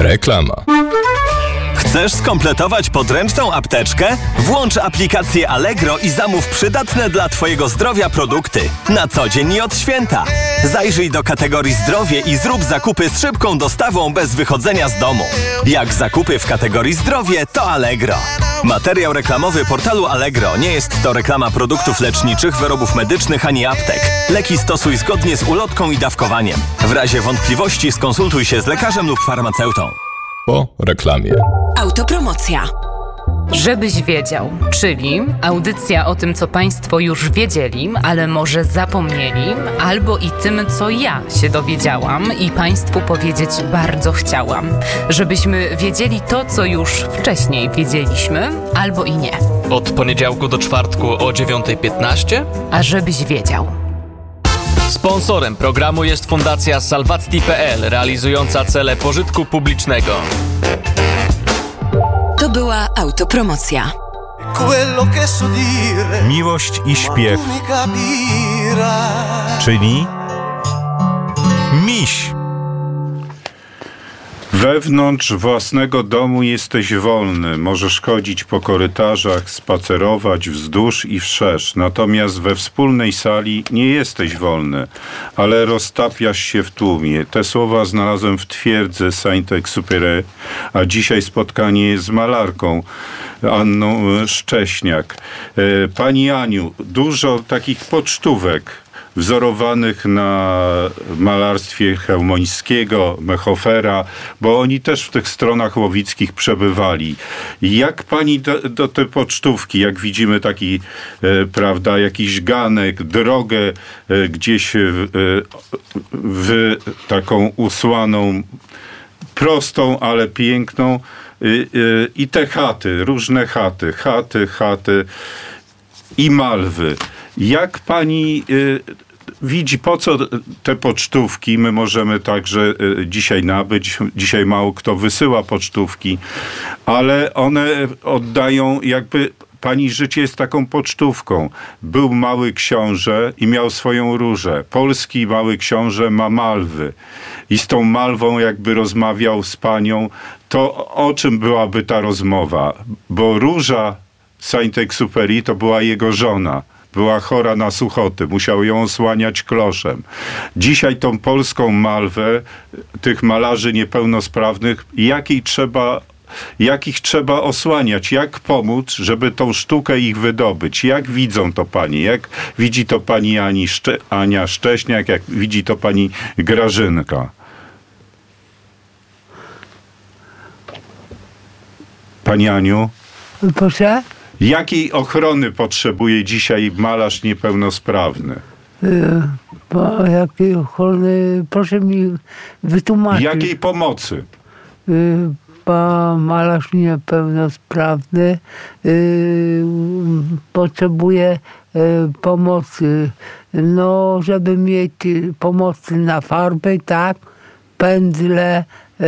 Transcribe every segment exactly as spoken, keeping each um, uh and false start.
Reklama. Chcesz skompletować podręczną apteczkę? Włącz aplikację Allegro i zamów przydatne dla Twojego zdrowia produkty. Na co dzień i od święta. Zajrzyj do kategorii zdrowie i zrób zakupy z szybką dostawą bez wychodzenia z domu. Jak zakupy w kategorii zdrowie, to Allegro. Materiał reklamowy portalu Allegro nie jest to reklama produktów leczniczych, wyrobów medycznych ani aptek. Leki stosuj zgodnie z ulotką i dawkowaniem. W razie wątpliwości skonsultuj się z lekarzem lub farmaceutą. Po reklamie. Autopromocja. Żebyś wiedział, czyli audycja o tym, co Państwo już wiedzieli, ale może zapomnieli, albo i tym, co ja się dowiedziałam i Państwu powiedzieć bardzo chciałam. Żebyśmy wiedzieli to, co już wcześniej wiedzieliśmy, albo i nie. Od poniedziałku do czwartku o dziewiąta piętnaście? A żebyś wiedział. Sponsorem programu jest Fundacja Salvati kropka pe el, realizująca cele pożytku publicznego. To była autopromocja. Miłość i śpiew, czyli miś. Wewnątrz własnego domu jesteś wolny. Możesz chodzić po korytarzach, spacerować wzdłuż i wszerz. Natomiast we wspólnej sali nie jesteś wolny, ale roztapiasz się w tłumie. Te słowa znalazłem w twierdzy Saint-Exupéry, a dzisiaj spotkanie jest z malarką Anną Szcześniak. Pani Aniu, dużo takich pocztówek wzorowanych na malarstwie Chełmońskiego, Mechofera, bo oni też w tych stronach łowickich przebywali. Jak pani do, do tej pocztówki, jak widzimy taki, e, prawda, jakiś ganek, drogę e, gdzieś w, w taką usłaną, prostą, ale piękną e, e, i te chaty, różne chaty, chaty, chaty i malwy. Jak pani y, widzi, po co te pocztówki? My możemy także y, dzisiaj nabyć. Dzisiaj mało kto wysyła pocztówki, ale one oddają jakby... Pani życie jest taką pocztówką. Był mały książę i miał swoją różę. Polski mały książę ma malwy. I z tą malwą jakby rozmawiał z panią. To o czym byłaby ta rozmowa? Bo róża Saint-Exupéry to była jego żona. Była chora na suchoty, musiał ją osłaniać kloszem. Dzisiaj tą polską malwę, tych malarzy niepełnosprawnych, jakiej trzeba, jakich trzeba osłaniać, jak pomóc, żeby tą sztukę ich wydobyć. Jak widzą to pani? Jak widzi to pani Ani Szcze- Ania Szcześniak, jak widzi to pani Grażynka? Pani Aniu? Proszę? Jakiej ochrony potrzebuje dzisiaj malarz niepełnosprawny? Yy, bo jakiej ochrony? Proszę mi wytłumaczyć. Jakiej pomocy? Yy, bo malarz niepełnosprawny yy, potrzebuje yy, pomocy. No, żeby mieć pomocy na farby, tak, pędzle,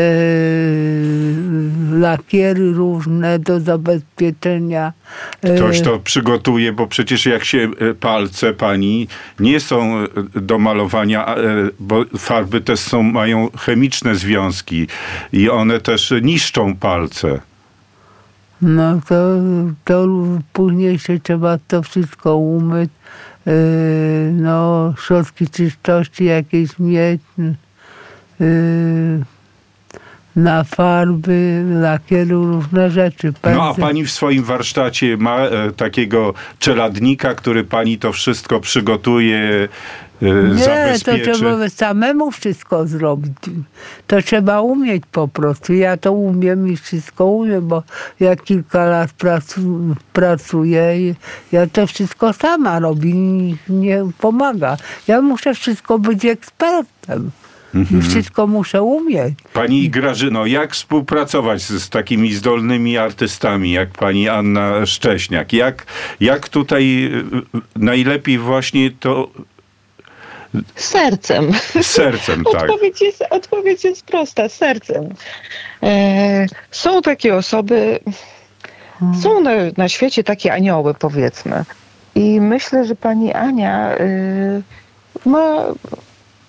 Yy, lakiery różne do zabezpieczenia. Yy. Ktoś to przygotuje, bo przecież jak się palce pani nie są do malowania, bo farby też są, mają chemiczne związki i one też niszczą palce. No to, to później się trzeba to wszystko umyć. Yy, no, środki czystości jakieś mieć. Yy. Na farby, lakieru, różne rzeczy. Pędzy. No a pani w swoim warsztacie ma e, takiego czeladnika, który pani to wszystko przygotuje, e, Nie, zabezpieczy? to trzeba samemu wszystko zrobić. To trzeba umieć po prostu. Ja to umiem i wszystko umiem, bo ja kilka lat pracu, pracuję i ja to wszystko sama robię, nikt nie pomaga. Ja muszę wszystko być ekspertem. I wszystko muszę umieć. Pani Grażyno, jak współpracować z, z takimi zdolnymi artystami, jak pani Anna Szcześniak? Jak, jak tutaj najlepiej właśnie to... Sercem. Sercem, tak. Odpowiedź jest, odpowiedź jest prosta, sercem. E, są takie osoby, hmm. są na, na świecie takie anioły, powiedzmy. I myślę, że pani Ania y, ma...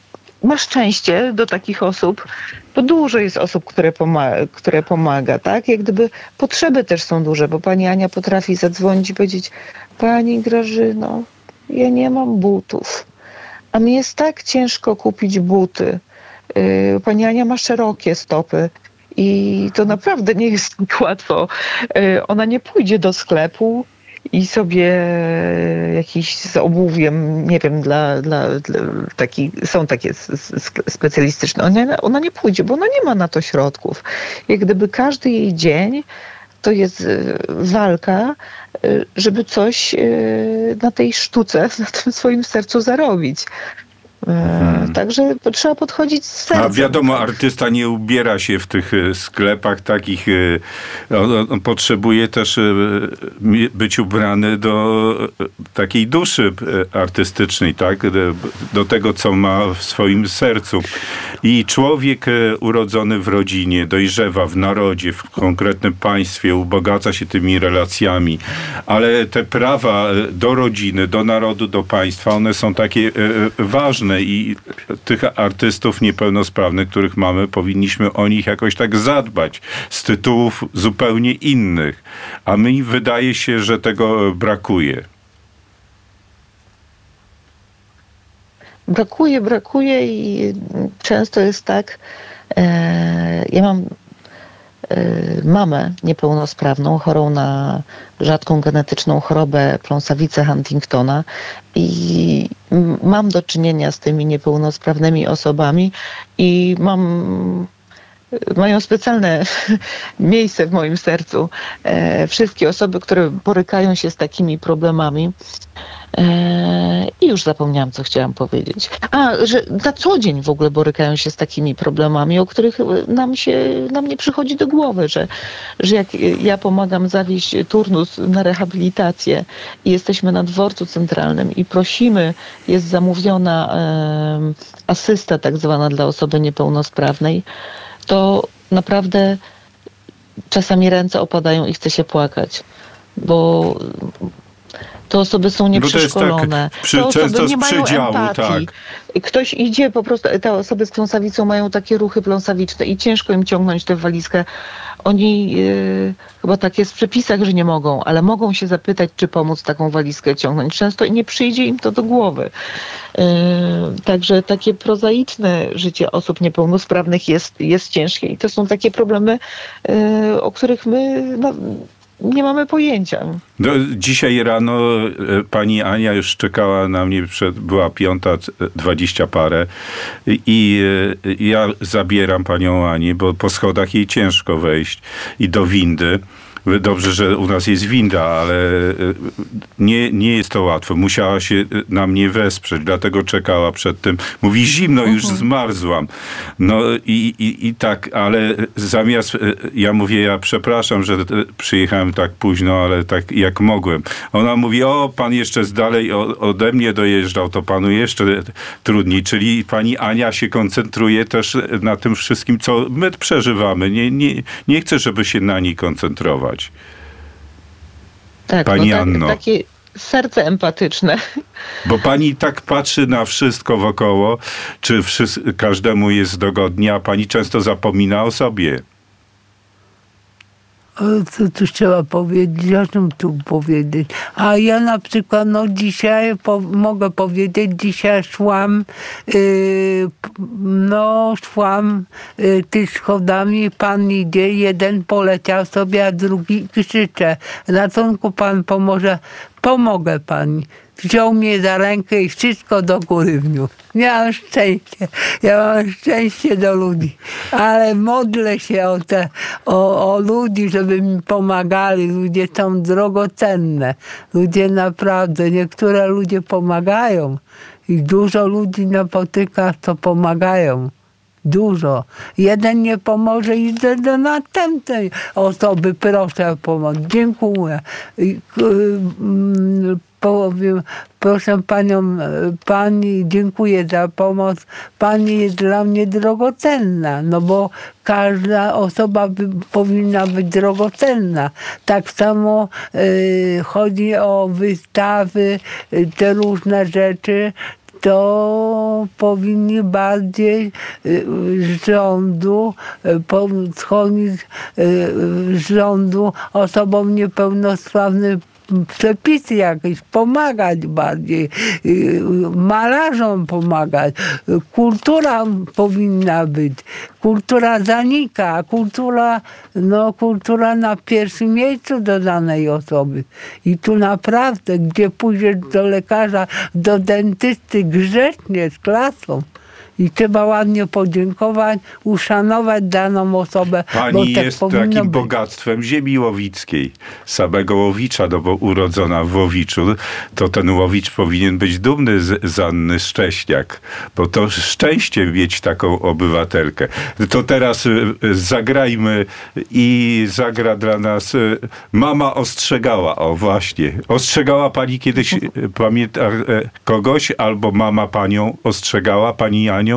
ma szczęście do takich osób, bo dużo jest osób, które, pomaga, które pomaga, tak? Jak gdyby potrzeby też są duże, bo pani Ania potrafi zadzwonić i powiedzieć: pani Grażyno, ja nie mam butów, a mi jest tak ciężko kupić buty. Yy, pani Ania ma szerokie stopy i to naprawdę nie jest tak łatwo. Yy, ona nie pójdzie do sklepu i sobie jakiś z obuwiem, nie wiem, dla, dla, dla taki, są takie specjalistyczne. Ona, ona nie pójdzie, bo ona nie ma na to środków. Jak gdyby każdy jej dzień to jest walka, żeby coś na tej sztuce, na tym swoim sercu zarobić. Hmm. Także trzeba podchodzić z sercem. A wiadomo, artysta nie ubiera się w tych sklepach takich. On, on potrzebuje też być ubrany do takiej duszy artystycznej, tak? Do tego, co ma w swoim sercu. I człowiek urodzony w rodzinie, dojrzewa w narodzie, w konkretnym państwie, ubogaca się tymi relacjami, ale te prawa do rodziny, do narodu, do państwa, one są takie ważne. I tych artystów niepełnosprawnych, których mamy, powinniśmy o nich jakoś tak zadbać z tytułów zupełnie innych. A mi wydaje się, że tego brakuje. Brakuje, brakuje i często jest tak, e, ja mam mamę niepełnosprawną, chorą na rzadką genetyczną chorobę pląsawicę Huntingtona i mam do czynienia z tymi niepełnosprawnymi osobami i mam mają specjalne miejsce w moim sercu. E, wszystkie osoby, które borykają się z takimi problemami. E, I już zapomniałam, co chciałam powiedzieć. A, że na co dzień w ogóle borykają się z takimi problemami, o których nam się, nam nie przychodzi do głowy, że, że jak ja pomagam zawieźć turnus na rehabilitację i jesteśmy na dworcu centralnym i prosimy, jest zamówiona e, asysta tak zwana dla osoby niepełnosprawnej, to naprawdę czasami ręce opadają i chce się płakać, bo te osoby są nieprzeszkolone, tak, przy, te osoby nie mają przydziału, empatii. Tak. Ktoś idzie po prostu, te osoby z pląsawicą mają takie ruchy pląsawiczne i ciężko im ciągnąć tę walizkę. Oni yy, chyba tak jest w przepisach, że nie mogą, ale mogą się zapytać, czy pomóc taką walizkę ciągnąć. Często nie przyjdzie im to do głowy. Yy, także takie prozaiczne życie osób niepełnosprawnych jest, jest ciężkie i to są takie problemy, yy, o których my no, nie mamy pojęcia. No, dzisiaj rano pani Ania już czekała na mnie, przed, była piąta dwadzieścia parę i ja zabieram panią Anię, bo po schodach jej ciężko wejść i do windy. Dobrze, że u nas jest winda, ale nie, nie jest to łatwo. Musiała się na mnie wesprzeć, dlatego czekała przed tym. Mówi, zimno, już uh-huh. zmarzłam. No i, i, i tak, ale zamiast, ja mówię, ja przepraszam, że przyjechałem tak późno, ale tak jak mogłem. Ona mówi, o, pan jeszcze z dalej ode mnie dojeżdżał, to panu jeszcze trudniej. Czyli pani Ania się koncentruje też na tym wszystkim, co my przeżywamy. Nie, nie, nie chcę, żeby się na niej koncentrować. Tak, pani no tak, Anno. Takie serce empatyczne. Bo pani tak patrzy na wszystko wokoło, czy wszyscy, każdemu jest dogodnie, a pani często zapomina o sobie. O, co tu trzeba powiedzieć? O czym tu powiedzieć? A ja na przykład, no dzisiaj po, mogę powiedzieć, dzisiaj szłam, yy, no szłam yy, tymi schodami, pan idzie, jeden poleciał sobie, a drugi krzycze. Ratunku, pan pomoże. Pomogę pani. Wziął mnie za rękę i wszystko do góry wniósł. Miałam szczęście. Ja mam szczęście do ludzi. Ale modlę się o, te, o, o ludzi, żeby mi pomagali. Ludzie są drogocenne. Ludzie naprawdę, niektóre ludzie pomagają. I dużo ludzi napotyka, to pomagają. Dużo. Jeden nie pomoże i idę do następnej osoby. Proszę o pomoc. Dziękuję. I, y, powiem, proszę panią, pani, dziękuję za pomoc. Pani jest dla mnie drogocenna, no bo każda osoba by, powinna być drogocenna. Tak samo y, chodzi o wystawy, y, te różne rzeczy. to powinni bardziej z rządu schronić z rządu osobom niepełnosprawnym przepisy jakieś, pomagać bardziej, malarzom pomagać. Kultura powinna być. Kultura zanika. Kultura, no, kultura na pierwszym miejscu do danej osoby. I tu naprawdę, gdzie pójdziesz do lekarza, do dentysty grzecznie, z klasą. I trzeba ładnie podziękować, uszanować daną osobę. Pani bo tak jest powinno takim być. bogactwem ziemi łowickiej. Samego Łowicza, no bo urodzona w Łowiczu, to ten Łowicz powinien być dumny z, z Anny Szcześniak, bo to szczęście mieć taką obywatelkę. To teraz y, zagrajmy i zagra dla nas y, Mama ostrzegała. O właśnie. Ostrzegała pani kiedyś, y, pamięta y, kogoś, albo mama panią ostrzegała, pani Anią?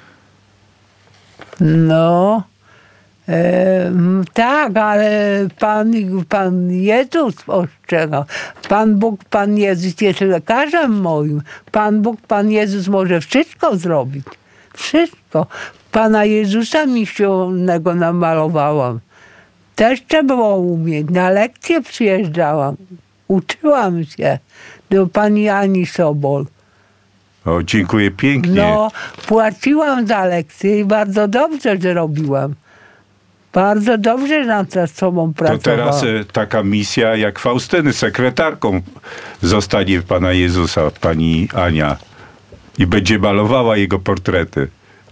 No, e, tak, ale Pan, Pan Jezus ostrzegał. Pan Bóg, Pan Jezus jest lekarzem moim. Pan Bóg, Pan Jezus może wszystko zrobić. Wszystko. Pana Jezusa misyjnego namalowałam. Też trzeba było umieć. Na lekcje przyjeżdżałam. Uczyłam się do pani Ani Sobol. O, dziękuję pięknie. No, płaciłam za lekcje i bardzo dobrze zrobiłam. Bardzo dobrze nad sobą To pracowałam. teraz e, taka misja jak Faustyny, sekretarką zostanie Pana Jezusa, pani Ania. I będzie malowała jego portrety.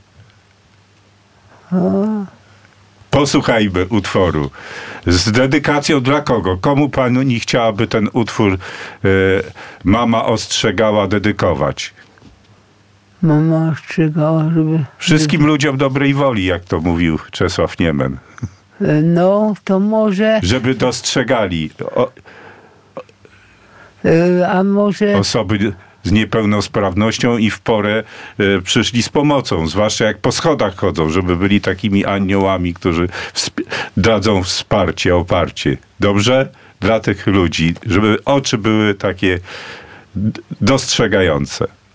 Posłuchajmy utworu. Z dedykacją dla kogo? Komu pani chciałaby ten utwór e, Mama ostrzegała dedykować? Mama ostrzegała, żeby... Wszystkim ludziom dobrej woli, jak to mówił Czesław Niemen. No, to może... Żeby dostrzegali o, A może... osoby z niepełnosprawnością i w porę e, przyszli z pomocą, zwłaszcza jak po schodach chodzą, żeby byli takimi aniołami, którzy wsp- dadzą wsparcie, oparcie. Dobrze? Dla tych ludzi, żeby oczy były takie d- dostrzegające.